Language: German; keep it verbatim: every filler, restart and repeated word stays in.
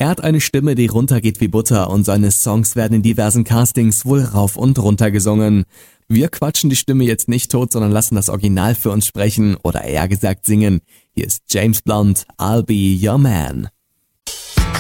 Er hat eine Stimme, die runtergeht wie Butter und seine Songs werden in diversen Castings wohl rauf und runter gesungen. Wir quatschen die Stimme jetzt nicht tot, sondern lassen das Original für uns sprechen oder eher gesagt singen. Hier ist James Blunt, I'll Be Your Man.